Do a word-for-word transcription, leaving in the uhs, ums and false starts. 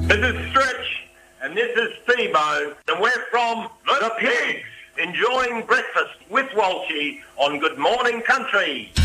This is Stretch, and this is Thebo, and we're from The Pigs, enjoying breakfast with Walshy on Good Morning Country.